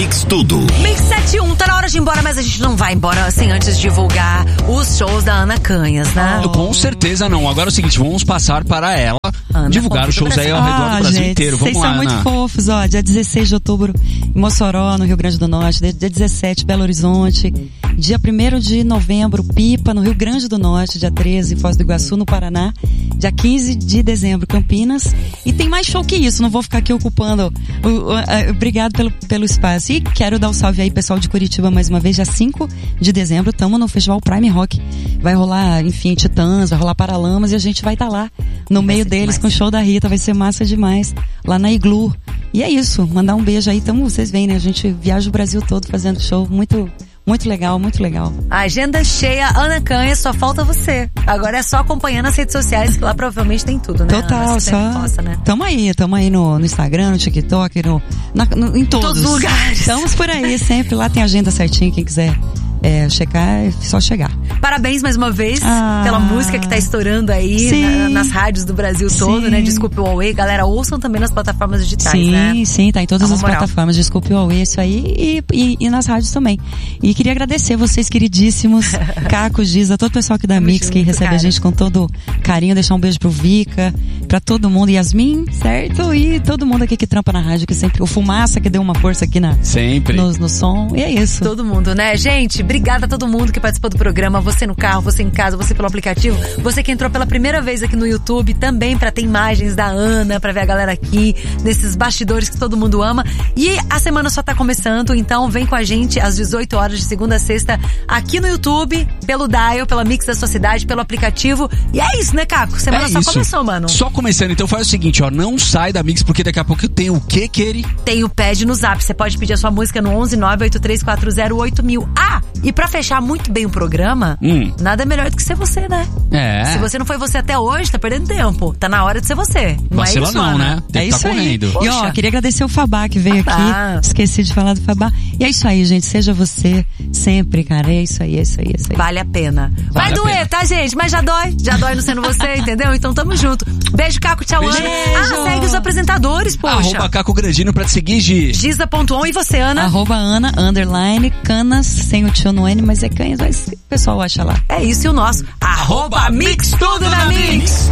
Mix Tudo. Mix 71, tá na hora de ir embora, mas a gente não vai embora sem antes divulgar os shows da Ana Canhas, né? Com certeza não. Agora é o seguinte, vamos passar para ela Ana, divulgar os shows aí ao redor do Brasil inteiro. Vamos vocês lá, são Ana. muito fofos, ó. Dia 16 de outubro em Mossoró, no Rio Grande do Norte. Dia 17, Belo Horizonte. Dia 1º de novembro, Pipa, no Rio Grande do Norte. Dia 13, Foz do Iguaçu, no Paraná. Dia 15 de dezembro, Campinas. E tem mais show que isso, não vou ficar aqui ocupando. Obrigado pelo espaço. E quero dar um salve aí, pessoal de Curitiba, mais uma vez. Dia 5 de dezembro, estamos no Festival Prime Rock. Vai rolar, enfim, Titãs, vai rolar Paralamas e a gente vai estar lá no meio deles com o show da Rita. Vai ser massa demais, lá na Iglu. E é isso, mandar um beijo aí. Então, vocês veem, né? A gente viaja o Brasil todo fazendo show. Muito legal, muito legal. A agenda cheia, Ana Canhas, só falta você. Agora é só acompanhar nas redes sociais, que lá provavelmente tem tudo, né? Total, Ana, só. posta, né? Tamo aí no Instagram, no TikTok, em todos os lugares. Estamos por aí, sempre. Lá tem agenda certinha, quem quiser checar, é só chegar. Parabéns mais uma vez pela música que tá estourando aí nas rádios do Brasil todo, né? Desculpe o Huawei. Galera, ouçam também nas plataformas digitais, né? Sim, tá em todas as plataformas. Desculpe o Huawei, isso aí, e nas rádios também. E queria agradecer vocês, queridíssimos, Caco, Giza, todo o pessoal aqui da Mix, que recebe a gente com todo carinho. Deixar um beijo pro Vika, pra todo mundo, Yasmin, certo? E todo mundo aqui que trampa na rádio, que sempre, o Fumaça que deu uma força aqui no som, e é isso. Todo mundo, né? Gente, obrigada a todo mundo que participou do programa, você no carro, você em casa, você pelo aplicativo, você que entrou pela primeira vez aqui no YouTube, também pra ter imagens da Ana, pra ver a galera aqui, nesses bastidores que todo mundo ama. E a semana só tá começando, então vem com a gente às 18 horas de segunda a sexta, aqui no YouTube, pelo Dial, pela Mix da sua cidade, pelo aplicativo. E é isso, né, Caco? Semana só começou, mano. Só começando, então faz o seguinte, ó, não sai da Mix, porque daqui a pouco tem o quê, Keri? Tem o Pede no Zap, você pode pedir a sua música no 11983408000. E pra fechar muito bem o programa, nada melhor do que ser você, né? Se você não foi você até hoje, tá perdendo tempo. Tá na hora de ser você. Não vacila é isso, não, Ana? né? Tem que tá correndo. E ó, queria agradecer o Fabá que veio aqui. Esqueci de falar do Fabá. E é isso aí, gente. Seja você sempre, cara. É isso aí. Vale a pena. Vai doer, tá, gente? Mas já dói. Já dói não sendo você, entendeu? Então tamo junto. Beijo, Caco. Tchau, Ana. Segue os apresentadores, poxa. @Caco Grandino pra te seguir, Gi. Giza.on. E você, Ana? @Ana, _Canas, sem o tio no N, mas é Canhas, mas o pessoal acha lá. É isso, e o nosso @Mix Tudo na Mix.